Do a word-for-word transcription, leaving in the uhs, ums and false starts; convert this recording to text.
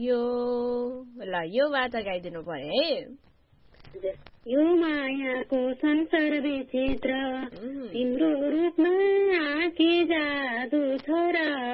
यो ल यो वाचा गाइदिनु पर्यो है। यो मायाको संसार विचित्र तिम्रो रूपमा आँखी जादु छ र